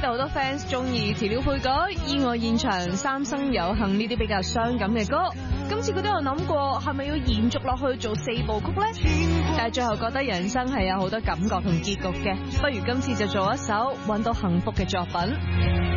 道好多 fans 中意詞料配改、意外現場、三生有幸呢啲比較傷感嘅歌。今次佢都有諗過係咪要延續落去做4部曲呢？但係最後覺得人生係有好多感覺同結局嘅，不如今次就做一首搵到幸福嘅作品。